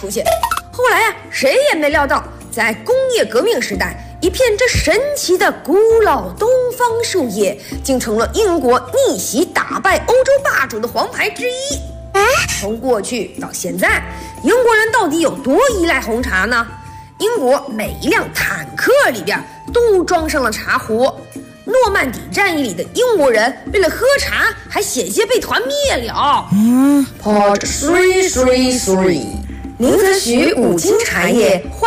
出现。后来啊，谁也没料到，在工业革命时代，一片这神奇的古老东方树叶，竟成了英国逆袭打败欧洲霸主的黄牌之一。从过去到现在，英国人到底有多依赖红茶呢？英国每一辆坦克里边都装上了茶壶。诺曼底战役里的英国人为了喝茶，还险些被团灭了。Part 333，林则徐5斤茶叶。